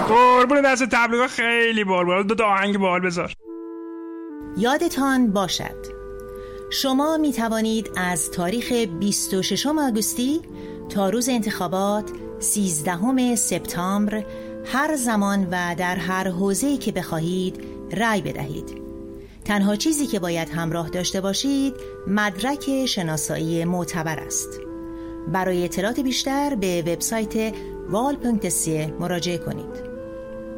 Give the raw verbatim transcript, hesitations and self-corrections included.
قربون دست تبلیغا خیلی بال دو تا آهنگ بال بذار. یادتان باشد شما می توانید از تاریخ بیست و ششم آگوستی تا روز انتخابات سیزدهم سپتامبر هر زمان و در هر حوزه‌ای که بخواهید رأی بدهید. تنها چیزی که باید همراه داشته باشید مدرک شناسایی معتبر است. برای اطلاعات بیشتر به وبسایت وال پونکت سی مراجعه کنید.